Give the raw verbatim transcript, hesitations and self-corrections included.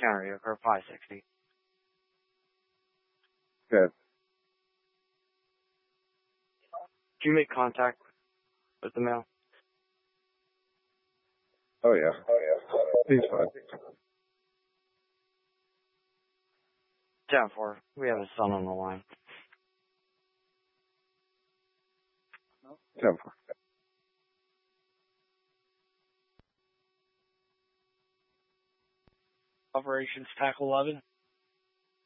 County, or five sixty. Good. Did you make contact with the male? Oh, yeah. Oh, yeah. He's fine. ten four. We have a son on the line. ten four. Operations Tackle eleven.